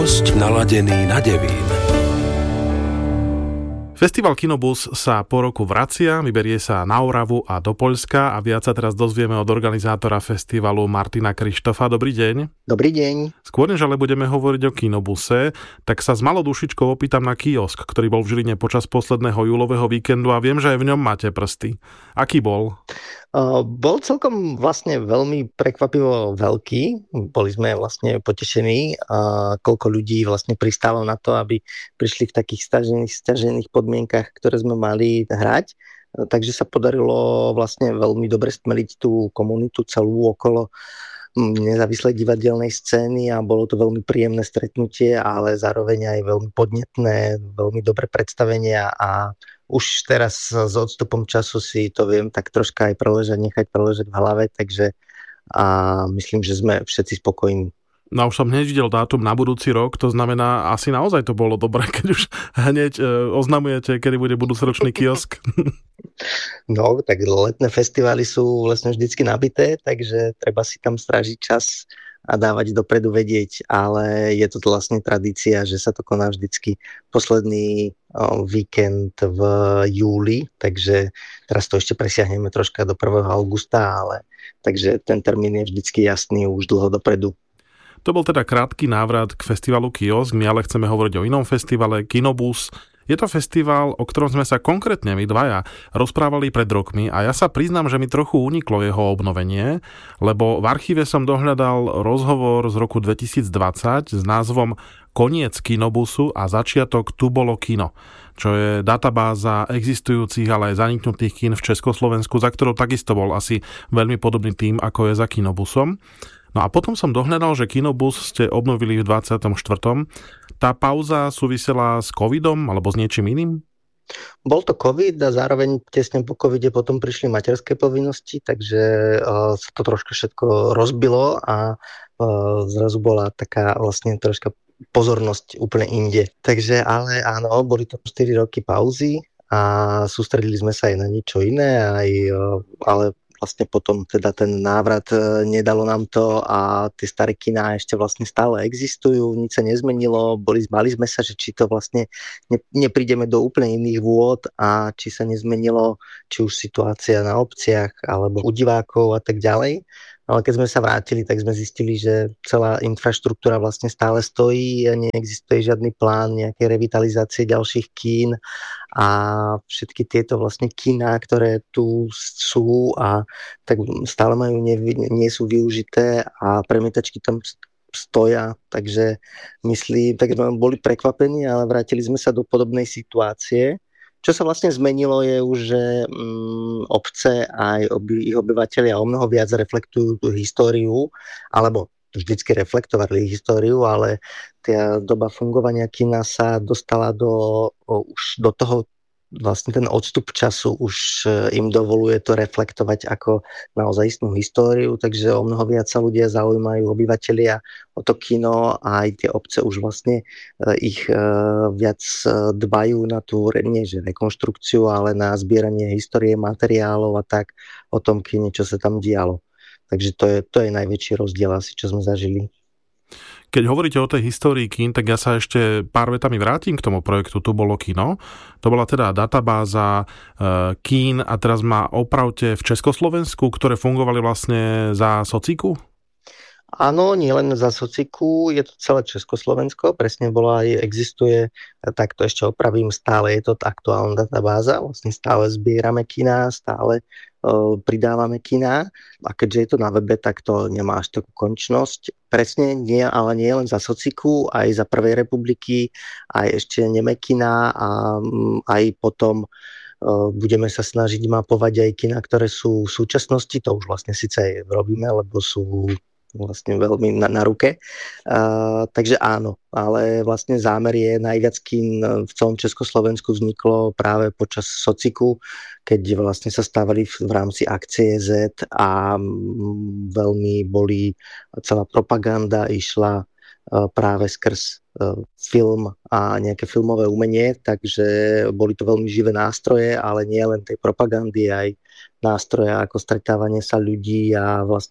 dosť naladený na Devín. Festival Kinobus sa po roku vracia, vyberie sa na Oravu a do Poľska a viac sa teraz dozvieme od organizátora festivalu Martina Krištofa. Dobrý deň. Dobrý deň. Skôr než ale budeme hovoriť o Kinobuse, tak sa s malou dušičkou opýtam na kiosk, ktorý bol v Žiline počas posledného júlového víkendu a viem, že aj v ňom máte prsty. Aký bol? Bol celkom vlastne veľmi prekvapivo veľký. Boli sme vlastne potešení, koľko ľudí vlastne pristávalo na to, aby prišli v takých sťažených podmienkach, ktoré sme mali hrať. Takže sa podarilo vlastne veľmi dobre stmeliť tú komunitu celú okolo nezávislej divadelnej scény a bolo to veľmi príjemné stretnutie, ale zároveň aj veľmi podnetné, veľmi dobré predstavenia a už teraz s odstupom času si to viem tak troška aj nechať preložiť v hlave, takže a myslím, že sme všetci spokojní. No už som hneď videl dátum na budúci rok, to znamená, asi naozaj to bolo dobré, keď už hneď oznamujete, kedy bude budúcoročný kiosk. No, tak letné festivály sú vlastne vždycky nabité, takže treba si tam strážiť čas a dávať dopredu vedieť, ale je to vlastne tradícia, že sa to koná vždycky posledný víkend v júli, takže teraz to ešte presiahneme troška do 1. augusta, ale takže ten termín je vždycky jasný už dlho dopredu. To bol teda krátky návrat k festivalu Kiosk, my ale chceme hovoriť o inom festivale, Kinobus. Je to festival, o ktorom sme sa konkrétne my dvaja rozprávali pred rokmi a ja sa priznám, že mi trochu uniklo jeho obnovenie, lebo v archíve som dohľadal rozhovor z roku 2020 s názvom Koniec Kinobusu a začiatok Tu bolo kino, čo je databáza existujúcich, ale aj zaniknutých kín v Československu, za ktorou takisto bol asi veľmi podobný tým, ako je za Kinobusom. No a potom som dohľadal, že Kinobus ste obnovili v 24. Tá pauza súvisela s covidom alebo s niečím iným? Bol to covid a zároveň tesne po covide potom prišli materské povinnosti, takže sa to troška všetko rozbilo a zrazu bola taká vlastne troška pozornosť úplne inde. Takže ale áno, boli to 4 roky pauzy a sústredili sme sa aj na niečo iné, ale vlastne potom teda ten návrat nedalo nám to a tie staré kiná ešte vlastne stále existujú, nič sa nezmenilo, bali sme sa, že či to vlastne neprídeme do úplne iných vôd a či sa nezmenilo, či už situácia na obciach alebo u divákov a tak ďalej. Ale keď sme sa vrátili, tak sme zistili, že celá infraštruktúra vlastne stále stojí a neexistuje žiadny plán nejakej revitalizácie ďalších kín a všetky tieto vlastne kína, ktoré tu sú a tak stále nie sú využité a premietačky tam stoja, takže tak sme boli prekvapení, ale vrátili sme sa do podobnej situácie. Čo sa vlastne zmenilo je už, že obce aj ich obyvateľia o mnoho viac reflektujú tú históriu, alebo vždycky reflektovali históriu, ale tá doba fungovania kina sa dostala už do toho, vlastne ten odstup času už im dovoluje to reflektovať ako naozaj istnú históriu, takže o mnoho viac sa ľudia zaujímajú, obyvatelia o to kino a aj tie obce už vlastne ich viac dbajú na tú, nie že rekonštrukciu, ale na zbieranie histórie, materiálov a tak o tom kine, čo sa tam dialo. Takže to je najväčší rozdiel asi, čo sme zažili. Keď hovoríte o tej histórii kín, tak ja sa ešte pár vetami vrátim k tomu projektu Tu bolo kino. To bola teda databáza kín a teraz ma opravte v Československu, ktoré fungovali vlastne za sociku? Áno, nie len za sociku, je to celé Československo, presne existuje, tak to ešte opravím, stále je to aktuálna databáza, vlastne stále zbierame kina, stále pridávame kina a keďže je to na webe, tak to nemá až takú končnosť. Presne nie, ale nie len za sociku, aj za Prvej republiky, aj ešte nemé kina a aj potom budeme sa snažiť mapovať aj kina, ktoré sú v súčasnosti, to už vlastne síce aj robíme, lebo sú vlastne veľmi na ruke. Takže áno, ale vlastne zámer je najviac kín v celom Československu vzniklo práve počas sociku, keď vlastne sa stávali v rámci akcie Z a veľmi celá propaganda išla práve skrz film a nejaké filmové umenie, takže boli to veľmi živé nástroje, ale nie len tej propagandy, aj nástroje ako stretávanie sa ľudí a vlastne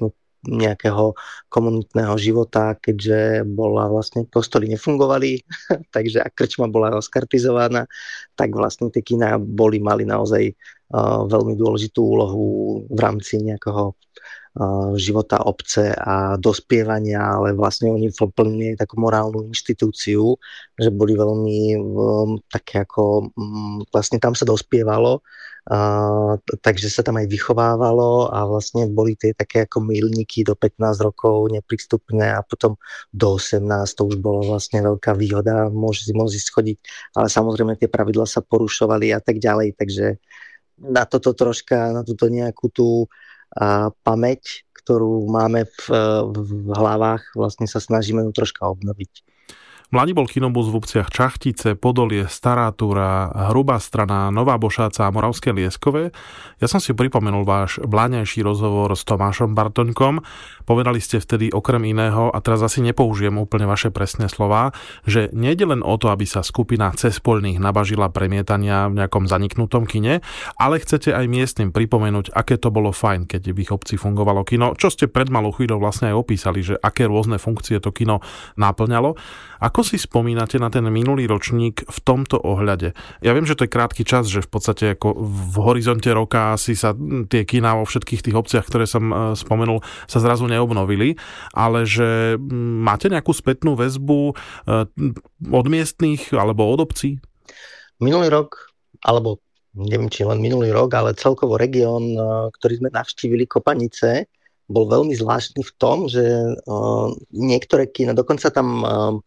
nejakého komunitného života, keďže bola vlastne kostoly nefungovali, takže ak krčma bola rozkartizovaná, tak vlastne tie kina mali naozaj veľmi dôležitú úlohu v rámci nejakého života obce a dospievania, ale vlastne oni plnili takú morálnu inštitúciu, že boli veľmi také ako vlastne tam sa dospievalo, takže sa tam aj vychovávalo a vlastne boli tie také ako milníky do 15 rokov neprístupné a potom do 18 to už bolo vlastne veľká výhoda, môže schodiť, ale samozrejme tie pravidlá sa porušovali a tak ďalej, takže na toto troška, na túto nejakú tú pamäť, ktorú máme v hlavách, vlastne sa snažíme ju troška obnoviť. Mladí bol kinobus v obciach Čachtice, Podolie, Stará Túra, Hrubá Strana, Nová Bošáca a Moravské Lieskové. Ja som si pripomenul váš bláňajší rozhovor s Tomášom Bartoňkom. Povedali ste vtedy okrem iného, a teraz asi nepoužijem úplne vaše presné slová, že nejde len o to, aby sa skupina cespoľných nabažila premietania v nejakom zaniknutom kine, ale chcete aj miestnym pripomenúť, aké to bolo fajn, keď v ich obci fungovalo kino, čo ste pred malou chvíľou vlastne aj opísali, že aké rôzne funkcie to kino náplňalo. Ako si spomínate na ten minulý ročník v tomto ohľade? Ja viem, že to je krátky čas, že v podstate ako v horizonte roka asi sa tie kiná vo všetkých tých obciach, ktoré som spomenul, sa zrazu neobnovili, ale že máte nejakú spätnú väzbu od miestnych alebo od obcí? Minulý rok, alebo neviem, či len minulý rok, ale celkovo región, ktorý sme navštívili, Kopanice, bol veľmi zvláštny v tom, že niektoré kina, dokonca tam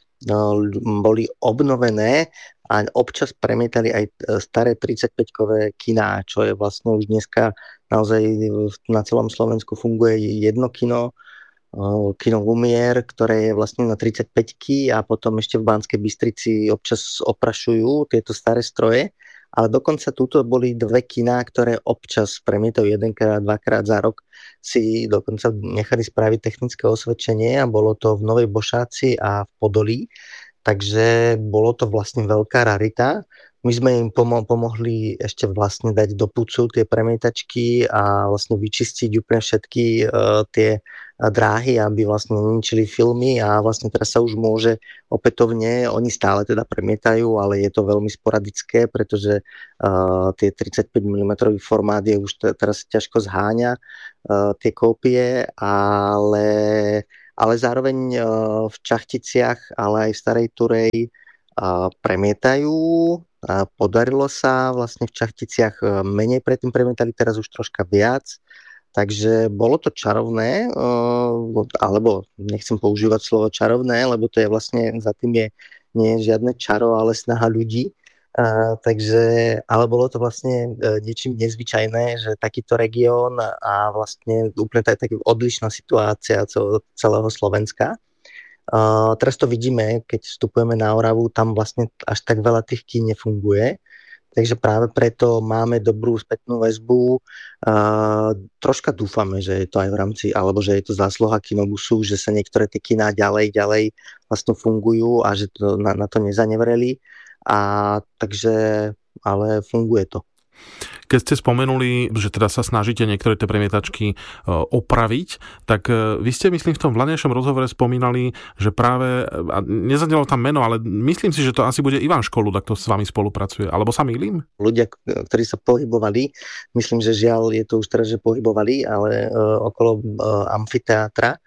boli obnovené a občas premietali aj staré 35-kové kiná, čo je vlastne už dneska naozaj na celom Slovensku funguje jedno kino, kino Lumier, ktoré je vlastne na 35-ky a potom ešte v Banskej Bystrici občas oprašujú tieto staré stroje. Ale dokonca túto boli dve kiná, ktoré občas premietajú jedenkrát, dvakrát za rok, si dokonca nechali spraviť technické osvedčenie a bolo to v Novej Bošáci a v Podolí. Takže bolo to vlastne veľká rarita. My sme im pomohli ešte vlastne dať do pucu tie premietačky a vlastne vyčistiť úplne všetky tie dráhy, aby vlastne neničili filmy a vlastne teraz sa už môže opätovne, oni stále teda premietajú, ale je to veľmi sporadické, pretože tie 35 mm formát je už teraz ťažko zháňa tie kópie, ale zároveň v Čachticiach, ale aj v Starej Turej premietajú. Podarilo sa vlastne v Čachticiach menej predtým premietali, teraz už troška viac. Takže bolo to čarovné, alebo nechcem používať slovo čarovné, lebo to je vlastne, za tým nie je žiadne čaro, ale snaha ľudí. Takže, ale bolo to vlastne niečím nezvyčajné, že takýto región a vlastne úplne taká odlišná situácia celého Slovenska. Teraz to vidíme, keď vstupujeme na Oravu, tam vlastne až tak veľa tých kín nefunguje. Takže práve preto máme dobrú spätnú väzbu. Troška dúfame, že je to aj v rámci, alebo že je to zásluha kinobusu, že sa niektoré tie kiná ďalej vlastne fungujú a že to, na to nezanevreli. Takže, ale funguje to. Keď ste spomenuli, že teda sa snažíte niektoré tie premietačky opraviť, tak vy ste, myslím, v tom vlanejšom rozhovore spomínali, že práve, a nezadelo tam meno, ale myslím si, že to asi bude Ivan Školuda, kto s vami spolupracuje, alebo sa mýlim? Ľudia, ktorí sa pohybovali, myslím, že žiaľ je to už teraz, že pohybovali, ale okolo amfiteátra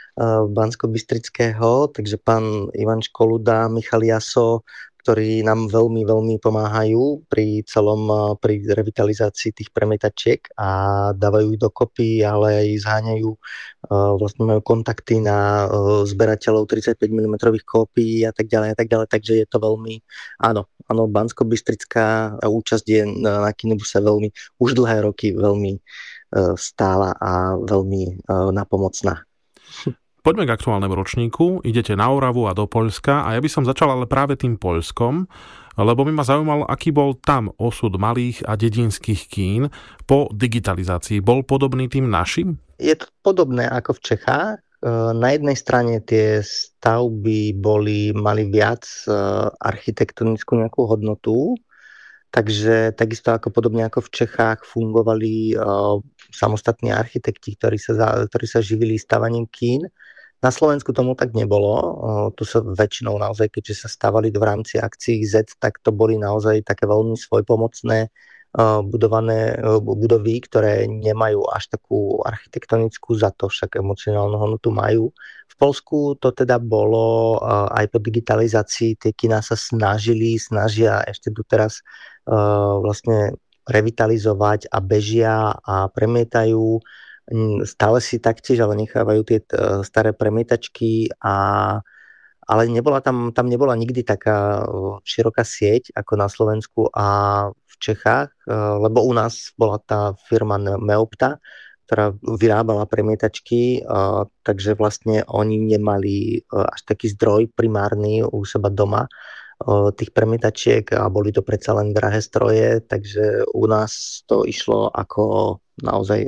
Banskobystrického, takže pán Ivan Školuda, Michal Jaso, ktorí nám veľmi, veľmi pomáhajú pri revitalizácii tých premietačiek a dávajú ich dokopy, ale aj zháňajú, vlastne majú kontakty na zberateľov 35 mm kópií a tak ďalej, takže je to veľmi, áno, Banskobystrická účasť je na kinobuse veľmi, už dlhé roky veľmi stála a veľmi napomocná. Poďme k aktuálnemu ročníku, idete na Oravu a do Poľska a ja by som začal ale práve tým Poľskom, lebo by ma zaujímal, aký bol tam osud malých a dedinských kín po digitalizácii. Bol podobný tým našim? Je to podobné ako v Čechách. Na jednej strane tie stavby mali viac architektonickú nejakú hodnotu, takže takisto ako podobne ako v Čechách fungovali samostatní architekti, ktorí sa živili stavaním kín. Na Slovensku tomu tak nebolo. Tu sa väčšinou naozaj, keďže sa stavali v rámci akcií Z, tak to boli naozaj také veľmi svojpomocné budované budovy, ktoré nemajú až takú architektonickú, za to však emocionálnu hodnotu majú. V Poľsku to teda bolo aj po digitalizácii, tie kiná sa snažia ešte doteraz vlastne revitalizovať a bežia a premietajú. Stále si taktiež, ale nechávajú tie staré premietačky, ale tam nebola nikdy taká široká sieť ako na Slovensku a v Čechách, lebo u nás bola tá firma Meopta, ktorá vyrábala premietačky, takže vlastne oni nemali až taký zdroj primárny u seba doma tých premietačiek a boli to predsa len drahé stroje, takže u nás to išlo ako naozaj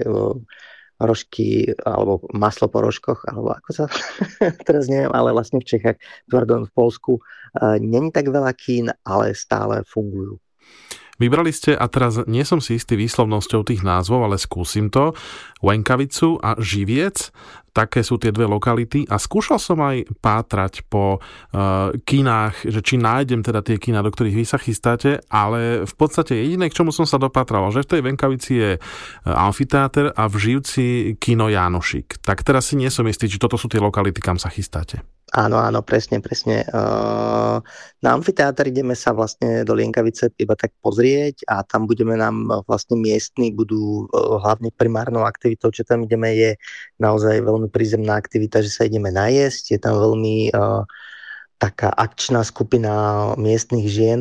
rožky alebo maslo po rožkoch, alebo ako sa teraz neviem, ale vlastne v Čechách, v Poľsku není tak veľa kín, ale stále fungujú. Vybrali ste, a teraz nie som si istý výslovnosťou tých názvov, ale skúsim to, Łękavicu a Živiec, také sú tie dve lokality a skúšal som aj pátrať po kinách, že či nájdem teda tie kina, do ktorých vy sa chystáte, ale v podstate jediné, k čomu som sa dopatral, že v tej Łękavici je amfiteáter a v Živci kino Jánošík. Tak teraz si nie som istý, či toto sú tie lokality, kam sa chystáte. Áno, presne. Na amfiteáter ideme sa vlastne do Lienkavice iba tak pozrieť a tam nám vlastne miestni budú hlavne primárnou aktivitou, čo tam ideme, je naozaj veľmi prízemná aktivita, že sa ideme najesť. Je tam veľmi taká akčná skupina miestnych žien,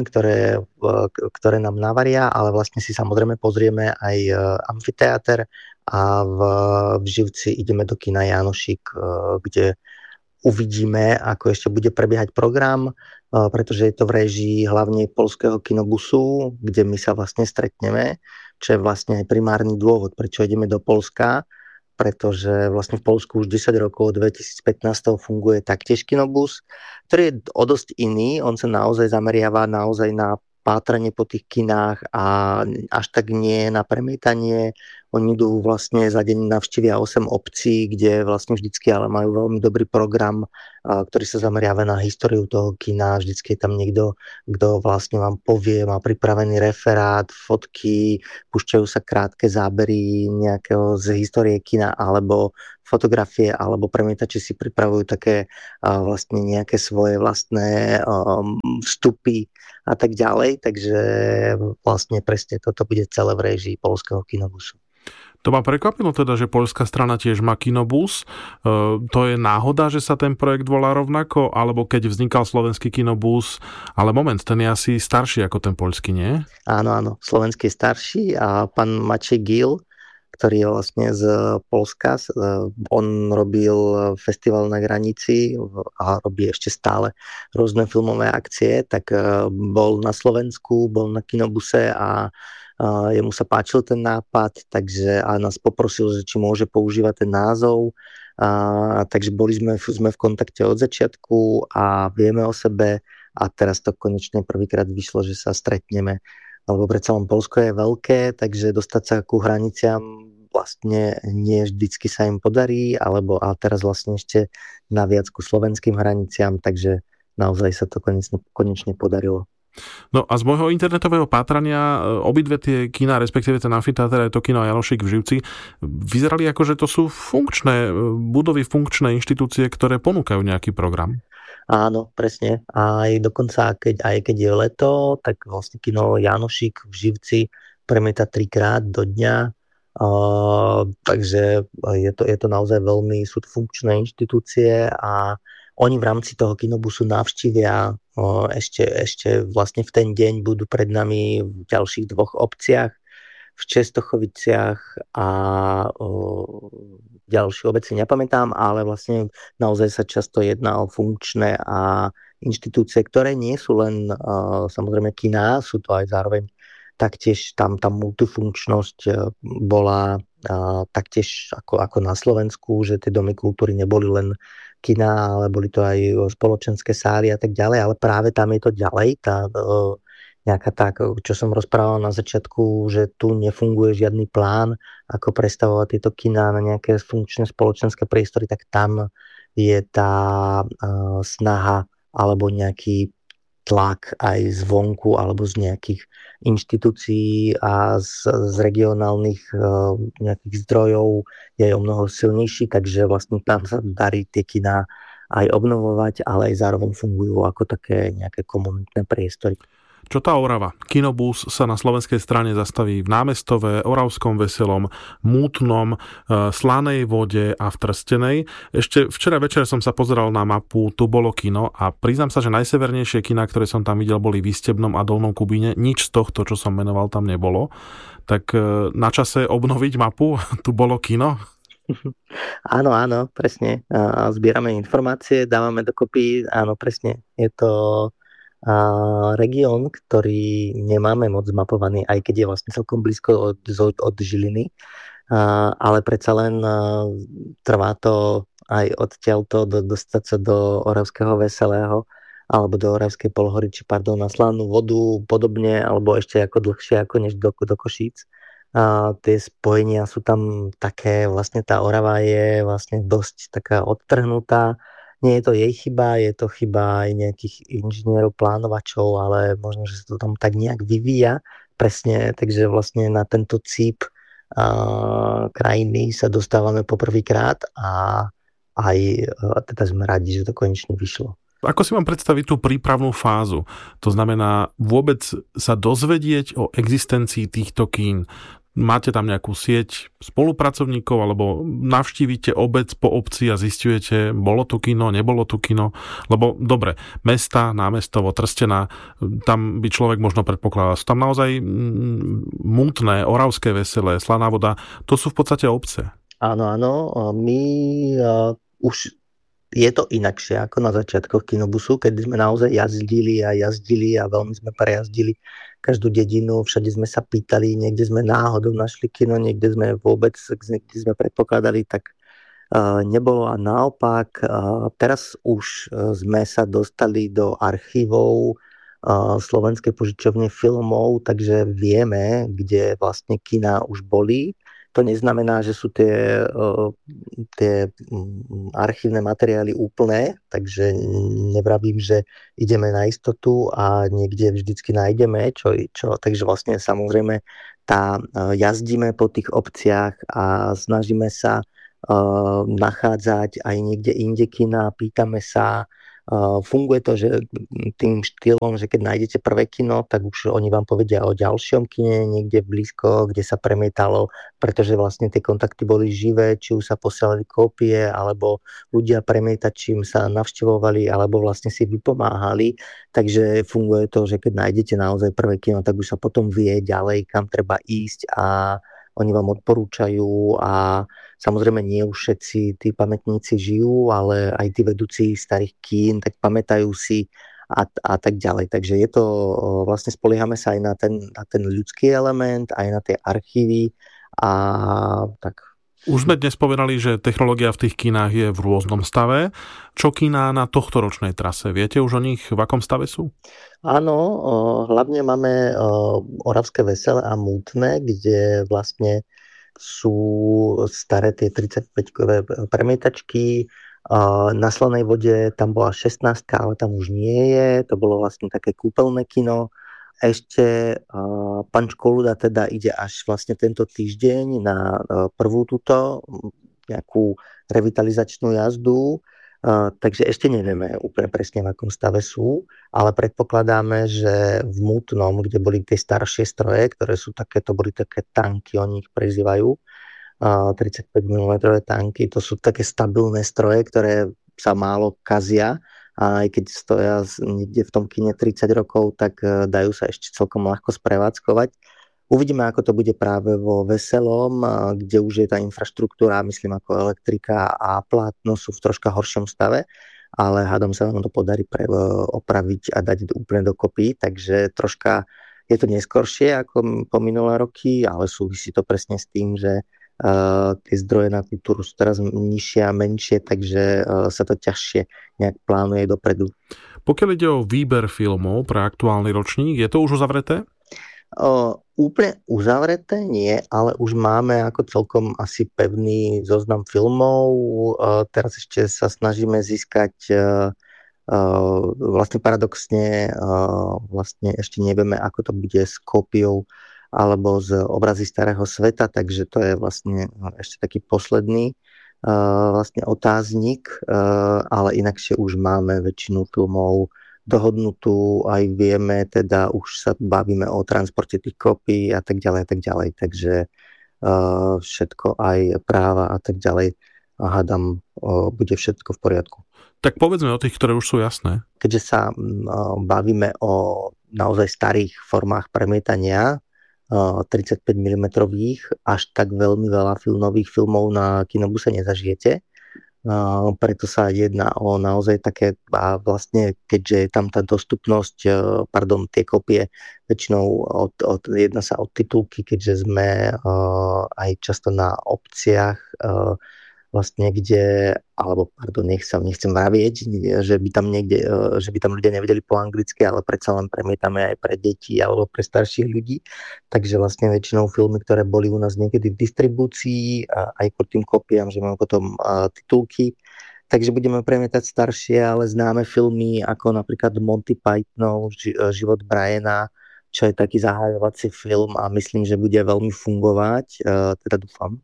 ktoré nám navaria, ale vlastne si samozrejme pozrieme aj amfiteáter a v Živci ideme do kina Jánošík, kde uvidíme, ako ešte bude prebiehať program, pretože je to v réžii hlavne Poľského kinobusu, kde my sa vlastne stretneme, čo je vlastne aj primárny dôvod, prečo ideme do Poľska, pretože vlastne v Poľsku už 10 rokov, od 2015 funguje taktiež kinobus, ktorý je o dosť iný, on sa naozaj zameriava naozaj na pátranie po tých kinách a až tak nie na premietanie. Oni idú vlastne za deň navštívia 8 obcí, kde vlastne vždycky ale majú veľmi dobrý program, ktorý sa zameriava na históriu toho kina. Vždycky je tam niekto, kto vlastne vám povie, má pripravený referát, fotky, púšťajú sa krátke zábery nejakého z histórie kina alebo fotografie, alebo premietači si pripravujú také vlastne nejaké svoje vlastné vstupy a tak ďalej. Takže vlastne presne toto bude celé v réžii Poľského kinobusu. To ma prekvapilo teda, že poľská strana tiež má kinobus. To je náhoda, že sa ten projekt volá rovnako, alebo keď vznikal slovenský kinobus, ale moment, ten je asi starší ako ten poľský, nie? Áno, slovenský je starší a pán Maciej Gil, ktorý je vlastne z Poľska, on robil festival na hranici a robí ešte stále rôzne filmové akcie, tak bol na Slovensku, bol na kinobuse a jemu sa páčil ten nápad, takže a nás poprosil, že či môže používať ten názov. Takže sme v kontakte od začiatku a vieme o sebe a teraz to konečne prvýkrát vyšlo, že sa stretneme. Lebo predsa len Poľsko je veľké, takže dostať sa ku hraniciam vlastne nie vždycky sa im podarí, a teraz vlastne ešte naviac ku slovenským hraniciam, takže naozaj sa to konečne podarilo. No a z môjho internetového pátrania obidve tie kina, respektíve ten amfiteáter aj to kino Jánošík v Živci, vyzerali ako, že to sú funkčné budovy, funkčné inštitúcie, ktoré ponúkajú nejaký program. Áno, presne. Aj dokonca, keď je leto, tak vlastne kino Jánošík v Živci premieta 3-krát do dňa. Takže je to naozaj veľmi, sú to funkčné inštitúcie a oni v rámci toho kinobusu navštívia ešte vlastne v ten deň budú pred nami v ďalších 2 obciach, v Čestochoviciach a ďalšie obce nepamätám, ale vlastne naozaj sa často jedná o funkčné a inštitúcie, ktoré nie sú len samozrejme kiná, sú to aj zároveň taktiež tam tá multifunkčnosť bola taktiež ako na Slovensku, že tie domy kultúry neboli len kina, ale boli to aj spoločenské sály a tak ďalej, ale práve tam je to ďalej, nejaká tak, čo som rozprával na začiatku, že tu nefunguje žiadny plán, ako prestavovať tieto kiná na nejaké funkčné spoločenské priestory, tak tam je tá snaha alebo nejaký tlak aj zvonku alebo z nejakých inštitúcií a z regionálnych nejakých zdrojov je o mnoho silnejší, takže vlastne tam sa darí tie kiná aj obnovovať, ale aj zároveň fungujú ako také nejaké komunitné priestory. Čo tá Orava? Kinobus sa na slovenskej strane zastaví v Námestove, Oravskom Veselom, Mútnom, Slanej Vode a v Trstenej. Ešte včera večer som sa pozeral na mapu, tu bolo kino a priznám sa, že najsevernejšie kiná, ktoré som tam videl, boli v Istebnom a Dolnom Kubíne. Nič z tohto, čo som menoval, tam nebolo. Tak na čase obnoviť mapu, tu bolo kino? Áno, presne. Zbierame informácie, dávame dokopy, áno, presne. Je to región, ktorý nemáme moc zmapovaný, aj keď je vlastne celkom blízko od Žiliny, ale predsa len trvá to aj odtiaľto dostať sa do Oravského Veselého alebo do Oravskej Polhory, na Slanú Vodu podobne, alebo ešte ako dlhšie ako než do Košíc. Tie spojenia sú tam také, vlastne tá Orava je vlastne dosť taká odtrhnutá. Nie je to jej chyba, je to chyba aj nejakých inžinierov, plánovačov, ale možno, že sa to tam tak nejak vyvíja presne, takže vlastne na tento cíp krajiny sa dostávame poprvýkrát a aj teda sme radi, že to konečne vyšlo. Ako si mám predstaviť tú prípravnú fázu? To znamená vôbec sa dozvedieť o existencii týchto kín. Máte tam nejakú sieť spolupracovníkov alebo navštívite obec po obci a zisťujete, bolo tu kino, nebolo tu kino? Lebo dobre, mesta, Námestovo, Trstená, tam by človek možno predpokladal. Sú tam naozaj Mútne, Oravské Veselé, Slaná Voda, to sú v podstate obce. Áno, my už je to inakšie ako na začiatkoch Kinobusu, keď sme naozaj jazdili a veľmi sme prejazdili každú dedinu, všade sme sa pýtali, niekde sme náhodou našli kino, niekde sme predpokladali, tak nebolo a naopak. Teraz už sme sa dostali do archívov Slovenskej požičovne filmov, takže vieme, kde vlastne kina už boli. To neznamená, že sú tie archívne materiály úplné, takže nevravím, že ideme na istotu a niekde vždycky nájdeme, čo. Takže vlastne samozrejme jazdíme po tých obciach a snažíme sa nachádzať aj niekde inde kina, pýtame sa. Funguje to, že tým štýlom, že keď nájdete prvé kino, tak už oni vám povedia o ďalšom kine niekde blízko, kde sa premietalo, pretože vlastne tie kontakty boli živé, či už sa posielali kópie, alebo ľudia premietačím sa navštevovali, alebo vlastne si vypomáhali. Takže funguje to, že keď nájdete naozaj prvé kino, tak už sa potom vie ďalej, kam treba ísť a oni vám odporúčajú a samozrejme nie už všetci tí pamätníci žijú, ale aj tí vedúci starých kín, tak pamätajú si a tak ďalej. Takže je to, vlastne spoliehame sa aj na ten ľudský element, aj na tie archívy a tak. Už sme dnes povedali, že technológia v tých kinách je v rôznom stave. Čo kiná na tohtoročnej trase? Viete už o nich, v akom stave sú? Áno, hlavne máme Oravské Veselé a Mútne, kde vlastne sú staré tie 35-kové premietačky. Na Slanej Vode tam bola 16, ale tam už nie je. To bolo vlastne také kúpeľné kino. Ešte pán Školuda teda ide až vlastne tento týždeň na prvú túto nejakú revitalizačnú jazdu, takže ešte nevieme úplne presne v akom stave sú, ale predpokladáme, že v Mútnom, kde boli tie staršie stroje, ktoré sú také, to boli také tanky, oni ich prezývajú, 35 mm tanky, to sú také stabilné stroje, ktoré sa málo kazia, a aj keď stoja niekde v tom kine 30 rokov, tak dajú sa ešte celkom ľahko sprevádzkovať. Uvidíme, ako to bude práve vo Veselom, kde už je tá infraštruktúra, myslím ako elektrika a plátno sú v troška horšom stave, ale hádam sa nám to podarí opraviť a dať úplne dokopy, takže troška je to neskoršie ako po minulé roky, ale súvisí to presne s tým, že tie zdroje na kultúru sú teraz nižšie a menšie, takže sa to ťažšie nejak plánuje dopredu. Pokiaľ ide o výber filmov pre aktuálny ročník, je to už uzavreté? Úplne uzavreté nie, ale už máme ako celkom asi pevný zoznam filmov. Teraz ešte sa snažíme získať vlastne paradoxne vlastne ešte nevieme, ako to bude s kópiou alebo z Obrazy starého sveta, takže to je vlastne ešte taký posledný vlastne otáznik, ale inakšie už máme väčšinu filmov dohodnutú, aj vieme, teda už sa bavíme o transporte tých kópií a tak ďalej, takže všetko aj práva a tak ďalej a hádam, bude všetko v poriadku. Tak povedzme o tých, ktoré už sú jasné. Keďže sa bavíme o naozaj starých formách premietania, 35 mm, až tak veľmi veľa nových filmov na kinobuse nezažijete. Preto sa jedná o naozaj také, a vlastne keďže je tam tá dostupnosť, tie kopie väčšinou jedná sa o titulky, keďže sme aj často na obciach, vlastne kde, nechcem vravieť, že by tam ľudia nevedeli po anglicky, ale predsa len premietame aj pre deti alebo pre starších ľudí. Takže vlastne väčšinou filmy, ktoré boli u nás niekedy v distribúcii, aj pod tým kopiám, že máme potom titulky. Takže budeme premietať staršie, ale známe filmy ako napríklad Monty Pythonov Život Briana, čo je taký zahájovací film a myslím, že bude veľmi fungovať, teda dúfam.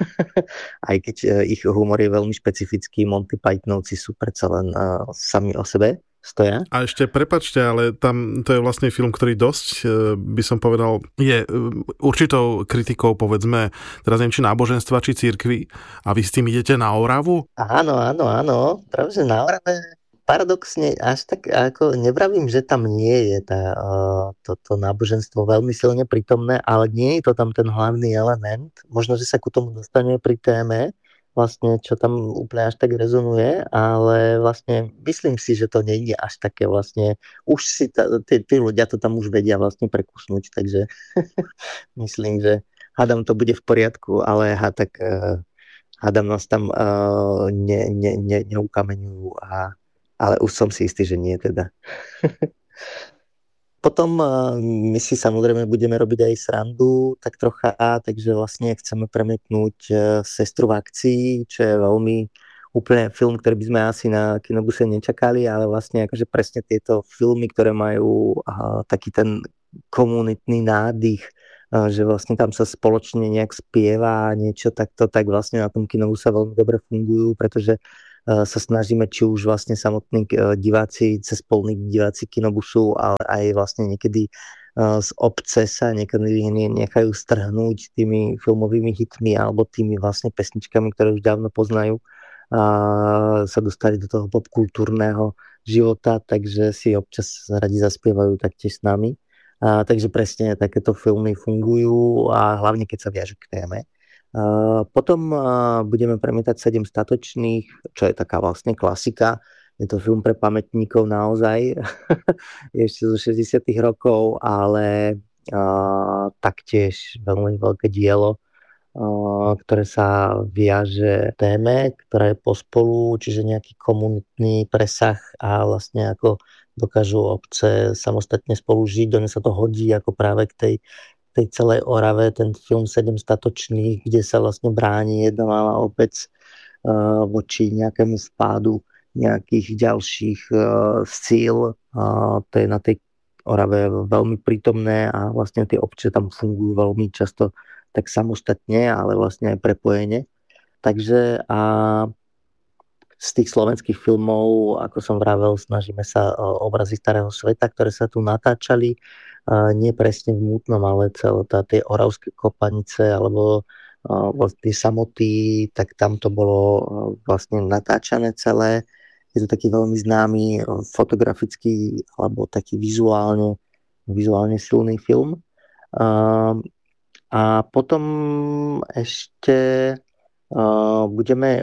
Aj keď ich humor je veľmi špecifický, Monty Pythonovci sú predsa len sami o sebe stoja. A ešte prepáčte, ale tam to je vlastne film, ktorý dosť, by som povedal, je určitou kritikou, povedzme, teraz neviem, či náboženstva, či cirkvi, a vy s tým idete na Oravu? Áno, práve že na Orave paradoxne až tak, ako nevravím, že tam nie je to náboženstvo veľmi silne prítomné, ale nie je to tam ten hlavný element. Možno, že sa ku tomu dostaneme pri téme, vlastne, čo tam úplne až tak rezonuje, ale vlastne myslím si, že to nie je až také vlastne, už si tí ľudia to tam už vedia vlastne prekusnúť, takže myslím, že hádam to bude v poriadku, ale hádam nás tam neukameňujú ale už som si istý, že nie teda. Potom my si samozrejme budeme robiť aj srandu, tak trocha, takže vlastne chceme premietnúť Sestru v akcii, čo je veľmi úplne film, ktorý by sme asi na kinobuse nečakali, ale vlastne akože presne tieto filmy, ktoré majú taký ten komunitný nádych, že vlastne tam sa spoločne nejak spieva niečo takto, tak vlastne na tom kinobuse veľmi dobre fungujú, pretože sa snažíme, či už vlastne samotní diváci, cez polní diváci kinobusu, ale aj vlastne niekedy z obce sa niekedy nechajú strhnúť tými filmovými hitmi alebo tými vlastne pesničkami, ktoré už dávno poznajú, a sa dostali do toho popkultúrneho života, takže si občas radi zaspievajú taktiež s nami. Takže presne takéto filmy fungujú a hlavne keď sa viažu k téme. Potom budeme premietať 7 statočných, čo je taká vlastne klasika. Je to film pre pamätníkov naozaj, ešte zo 60. rokov, ale taktiež veľmi veľké dielo, ktoré sa viaže téme, ktorá je pospolu, čiže nejaký komunitný presah a vlastne ako dokážu obce samostatne spolu žiť, do nej sa to hodí ako práve k tej celej Orave, ten film 7 statočných, kde sa vlastne bráni jedna malá obec voči nejakému vpádu nejakých ďalších síl. To je na tej Orave veľmi prítomné a vlastne tie obce tam fungujú veľmi často tak samostatne, ale vlastne aj prepojene. Takže z tých slovenských filmov, ako som vravel, snažíme sa o Obrazy starého sveta, ktoré sa tu natáčali, nie presne v Mútnom, ale celé tie oravské kopanice alebo tie samoty, tak tam to bolo vlastne natáčané celé. Je to taký veľmi známy fotografický alebo taký vizuálne silný film. A potom ešte budeme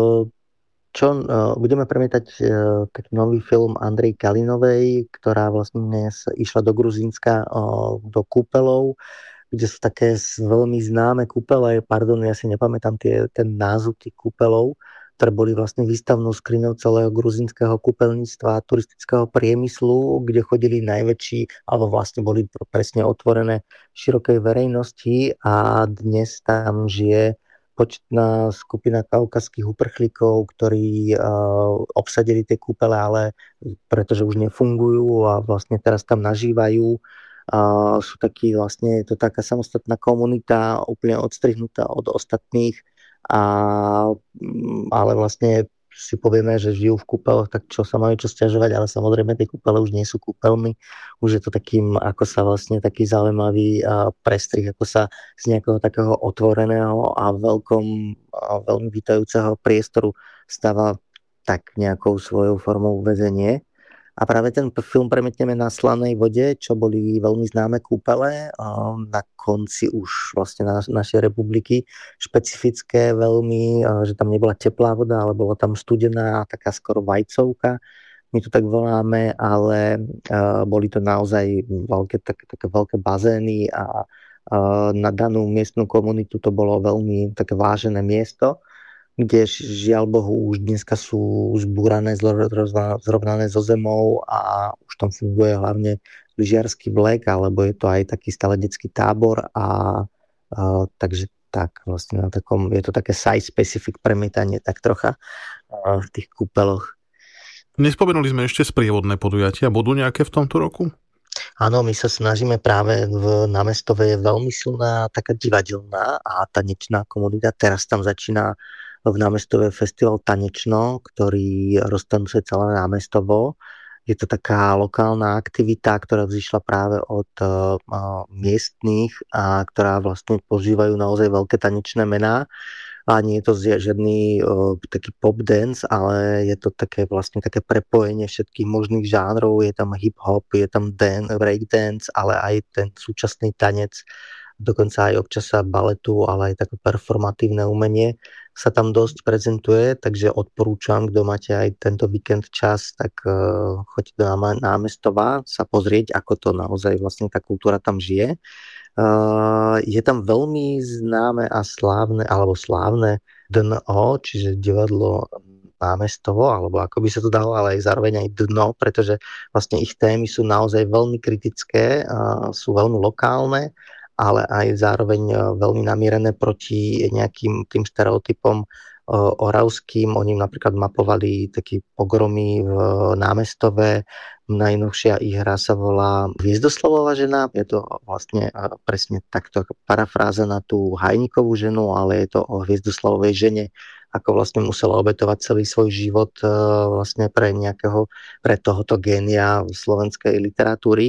premietať taký nový film Andrej Kalinovej, ktorá vlastne dnes išla do Gruzínska do Kúpelov, kde sú také veľmi známe kúpele, pardon, ja si nepamätám ten názov tých kúpelov, ktoré boli vlastne výstavnou skriňou celého gruzinského kúpeľníctva a turistického priemyslu, kde chodili najväčší, alebo vlastne boli presne otvorené širokej verejnosti a dnes tam žije početná skupina kaukazských uprchlíkov, ktorí obsadili tie kúpele, ale pretože už nefungujú a vlastne teraz tam nažívajú. Sú takí vlastne, je to taká samostatná komunita, úplne odstrihnutá od ostatných, ale vlastne si povieme, že žijú v kúpeloch, tak čo sa majú čo sťažovať, ale samozrejme tie kúpele už nie sú kúpeľmi, už je to takým, ako sa vlastne taký zaujímavý prestrih, ako sa z nejakého takého otvoreného a veľmi vítajúceho priestoru stáva tak nejakou svojou formou väzenie. A práve ten film premietneme na slanej vode, čo boli veľmi známe kúpele na konci už vlastne našej republiky. Špecifické veľmi, že tam nebola teplá voda, ale bola tam studená, taká skoro vajcovka. My to tak voláme, ale boli to naozaj také veľké bazény a na danú miestnu komunitu to bolo veľmi také vážené miesto, kde žiaľ Bohu už dneska sú zbúrané, zrovnané so zemou a už tam funguje hlavne lyžiarsky vlek, alebo je to aj taký stále detský tábor takže tak vlastne na takom, je to také site-specific premietanie tak trocha v tých kúpeloch. Nespomenuli sme ešte sprievodné podujatia, budú nejaké v tomto roku? Áno, my sa snažíme práve v Námestove, je veľmi silná taká divadelná a tanečná komunita, teraz tam začína v Námestove festival Tanečno, ktorý roztancuje celé Námestovo. Je to taká lokálna aktivita, ktorá vzýšla práve od miestnych a ktorá vlastne používajú naozaj veľké tanečné mená. A nie je to žiadny taký pop dance, ale je to také vlastne také prepojenie všetkých možných žánrov. Je tam hip-hop, je tam breakdance, ale aj ten súčasný tanec, dokonca aj občas sa baletu, ale aj také performatívne umenie sa tam dosť prezentuje, takže odporúčam, kto máte aj tento víkend čas, tak choďte do Námestova sa pozrieť, ako to naozaj vlastne tá kultúra tam žije. Je tam veľmi známe a slávne DNO, čiže divadlo Námestovo, alebo ako by sa to dalo, ale aj zároveň aj dno, pretože vlastne ich témy sú naozaj veľmi kritické, sú veľmi lokálne, ale aj zároveň veľmi namierené proti nejakým tým stereotypom oravským. Oni napríklad mapovali také pogromy v Námestove. Najnovšia ich hra sa volá Hviezdoslavová žena. Je to vlastne presne takto parafráza na tú Hajníkovú ženu, ale je to o Hviezdoslavovej žene, ako vlastne musela obetovať celý svoj život vlastne pre tohoto génia slovenskej literatúry.